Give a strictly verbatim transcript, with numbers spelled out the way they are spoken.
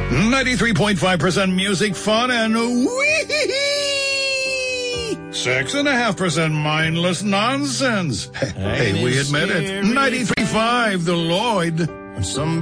ninety-three point five percent music, fun, and wee six and a half percent mindless nonsense. Hey, hey, we admit it. ninety-three point five, The Lloyd. When somebody